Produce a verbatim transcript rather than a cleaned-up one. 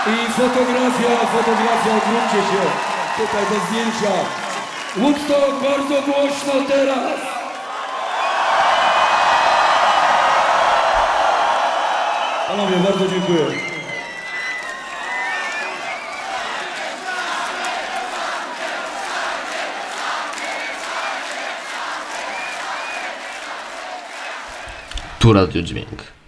I fotografia, fotografia, odwróćcie się. Tutaj do zdjęcia. Woodstock, bardzo głośno teraz. Panowie, bardzo dziękuję. Tu Radio Dźwięk.